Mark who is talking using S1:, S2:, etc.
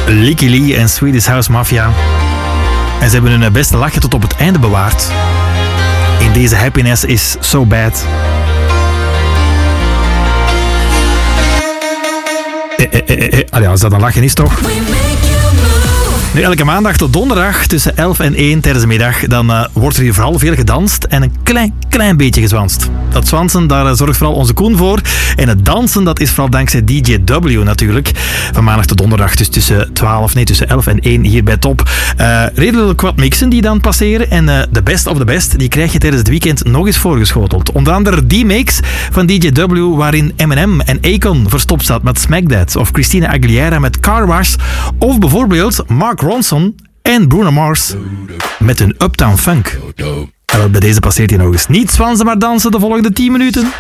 S1: Licky Lee en Swedish House Mafia. En ze hebben hun beste lachje tot op het einde bewaard. In deze Happiness is So Bad. Als dat een lachen is toch? Nu, elke maandag tot donderdag tussen 11 en 1 tijdens de middag, dan wordt er hier vooral veel gedanst en een klein beetje gezwanst. Dat zwansen, daar zorgt vooral onze Koen voor. En het dansen, dat is vooral dankzij DJ W natuurlijk. Van maandag tot donderdag, dus tussen 11 en 1 hier bij Top. Redelijk wat mixen die dan passeren. En de best of the best, die krijg je tijdens het weekend nog eens voorgeschoteld. Onder andere die mix van DJ W, waarin Eminem en Akon verstopt staat met Smack That. Of Christina Aguilera met Car Wash. Of bijvoorbeeld Mark Ronson en Bruno Mars met hun Uptown Funk. Bij deze passeert hij nog eens. Niet zwansen, maar dansen de volgende 10 minuten.